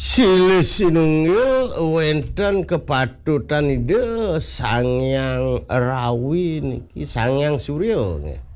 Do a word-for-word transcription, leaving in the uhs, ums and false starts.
Silih sinunggil wonten kepatutan ide Sangyang Rawi niki Sangyang Surya nggih.